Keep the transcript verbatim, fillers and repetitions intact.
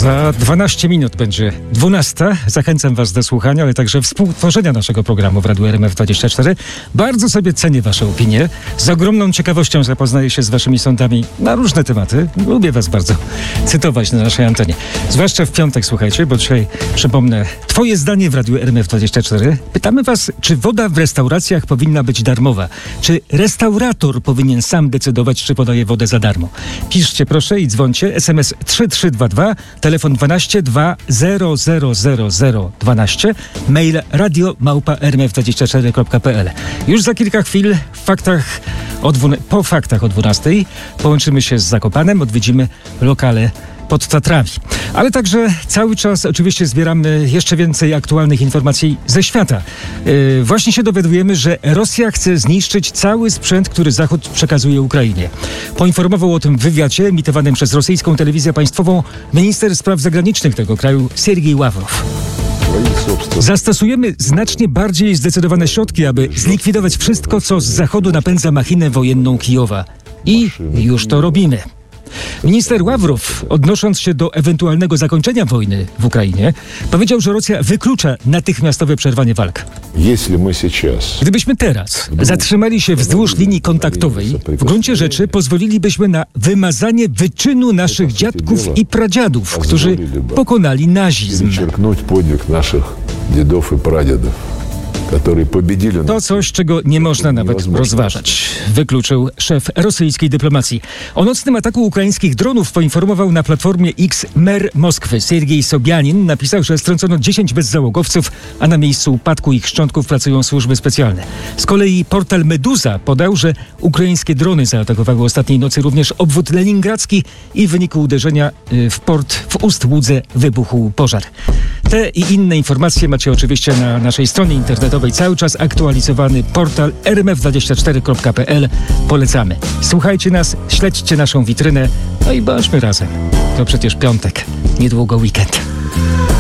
Za dwanaście minut będzie dwunasta. Zachęcam Was do słuchania, ale także współtworzenia naszego programu w Radiu R M F dwadzieścia cztery. Bardzo sobie cenię Wasze opinie. Z ogromną ciekawością zapoznaję się z Waszymi sądami na różne tematy. Lubię Was bardzo cytować na naszej antenie. Zwłaszcza w piątek, słuchajcie, bo dzisiaj, przypomnę, Twoje zdanie w Radiu R M F dwadzieścia cztery. Pytamy Was, czy woda w restauracjach powinna być darmowa? Czy restaurator powinien sam decydować, czy podaje wodę za darmo? Piszcie proszę i dzwońcie. S M S trzy trzy dwa dwa, telefon dwanaście dwa zero zero zero zero dwanaście, mail radio małpa r m f dwadzieścia cztery kropka p l. Już za kilka chwil w faktach o dwuna- po faktach o dwunastej połączymy się z Zakopanem, odwiedzimy lokale pod Tatrami. Ale także cały czas oczywiście zbieramy jeszcze więcej aktualnych informacji ze świata. Yy, właśnie się dowiadujemy, że Rosja chce zniszczyć cały sprzęt, który Zachód przekazuje Ukrainie. Poinformował o tym w wywiadzie emitowanym przez rosyjską telewizję państwową minister spraw zagranicznych tego kraju Sergiej Ławrow. Zastosujemy znacznie bardziej zdecydowane środki, aby zlikwidować wszystko, co z Zachodu napędza machinę wojenną Kijowa. I już to robimy. Minister Ławrow, odnosząc się do ewentualnego zakończenia wojny w Ukrainie, powiedział, że Rosja wyklucza natychmiastowe przerwanie walk. Gdybyśmy teraz zatrzymali się wzdłuż linii kontaktowej, w gruncie rzeczy pozwolilibyśmy na wymazanie wyczynu naszych dziadków i pradziadów, którzy pokonali nazizm. To coś, czego nie można nawet rozważać, wykluczył szef rosyjskiej dyplomacji. O nocnym ataku ukraińskich dronów poinformował na platformie X mer Moskwy. Sergiej Sobjanin napisał, że strącono dziesięć bezzałogowców, a na miejscu upadku ich szczątków pracują służby specjalne. Z kolei portal Meduza podał, że ukraińskie drony zaatakowały ostatniej nocy również obwód leningradzki i w wyniku uderzenia w port w Ust-Łudze wybuchł pożar. Te i inne informacje macie oczywiście na naszej stronie internetowej. Cały czas aktualizowany portal r m f dwadzieścia cztery kropka p l. Polecamy. Słuchajcie nas, śledźcie naszą witrynę, no i bądźmy razem. To przecież piątek, niedługo weekend.